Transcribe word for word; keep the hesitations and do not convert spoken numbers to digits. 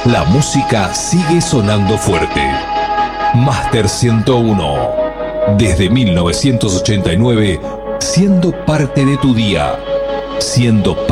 La música sigue sonando fuerte. Máster ciento uno. Desde mil novecientos ochenta y nueve, siendo parte de tu día, siendo parte